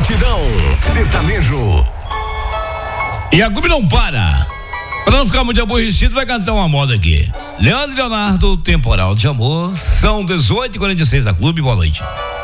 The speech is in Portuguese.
Batidão sertanejo. E a Clube não para. Pra não ficar muito aborrecido, vai cantar uma moda aqui. Leandro e Leonardo, Temporal de Amor. São 18h46 da Clube. Boa noite.